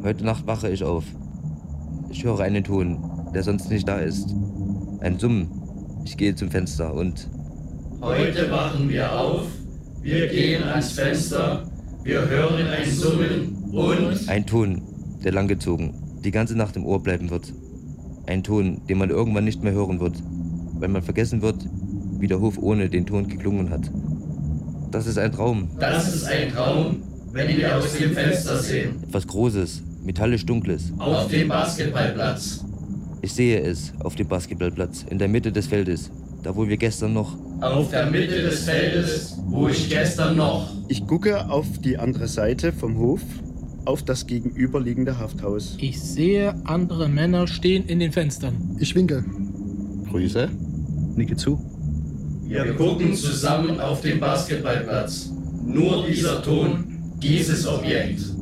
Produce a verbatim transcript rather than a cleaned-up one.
Heute Nacht wache ich auf. Ich höre einen Ton, der sonst nicht da ist. Ein Summen. Ich gehe zum Fenster und... Heute wachen wir auf, wir gehen ans Fenster, wir hören ein Summen und... Ein Ton, der langgezogen, die ganze Nacht im Ohr bleiben wird. Ein Ton, den man irgendwann nicht mehr hören wird, weil man vergessen wird, wie der Hof ohne den Ton geklungen hat. Das ist ein Traum. Das ist ein Traum, wenn wir aus dem Fenster sehen. Etwas Großes, metallisch Dunkles. Auf dem Basketballplatz. Ich sehe es auf dem Basketballplatz, in der Mitte des Feldes, da wo wir gestern noch... Auf der Mitte des Feldes, wo ich gestern noch... Ich gucke auf die andere Seite vom Hof, auf das gegenüberliegende Hafthaus. Ich sehe andere Männer stehen in den Fenstern. Ich winke. Grüße. Nicke zu. Wir gucken zusammen auf den Basketballplatz. Nur dieser Ton, dieses Objekt.